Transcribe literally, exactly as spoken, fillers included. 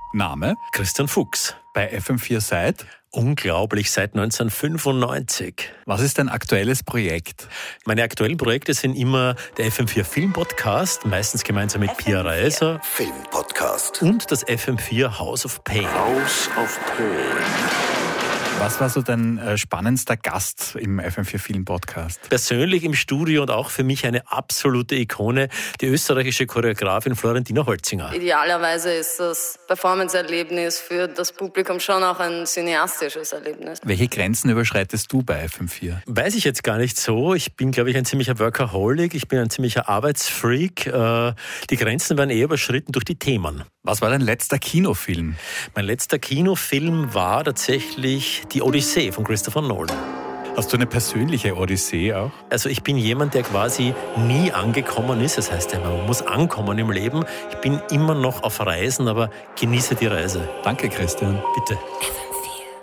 Name? Christian Fuchs. Bei F M vier seit? Unglaublich, seit neunzehnhundertfünfundneunzig. Was ist dein aktuelles Projekt? Meine aktuellen Projekte sind immer der F M vier Film-Podcast, meistens gemeinsam mit Pia Reiser. Film-Podcast. Und das F M vier House of Pain. House of Pain. Was war so dein äh, spannendster Gast im F M vier Film-Podcast? Persönlich im Studio und auch für mich eine absolute Ikone, die österreichische Choreografin Florentina Holzinger. Idealerweise ist das Performance-Erlebnis für das Publikum schon auch ein cineastisches Erlebnis. Welche Grenzen überschreitest du bei F M vier? Weiß ich jetzt gar nicht so. Ich bin, glaube ich, ein ziemlicher Workaholic. Ich bin ein ziemlicher Arbeitsfreak. Äh, die Grenzen werden eher überschritten durch die Themen. Was war dein letzter Kinofilm? Mein letzter Kinofilm war tatsächlich Die Odyssee von Christopher Nolan. Hast du eine persönliche Odyssee auch? Also ich bin jemand, der quasi nie angekommen ist. Das heißt, man muss ankommen im Leben. Ich bin immer noch auf Reisen, aber genieße die Reise. Danke, Christian. Bitte.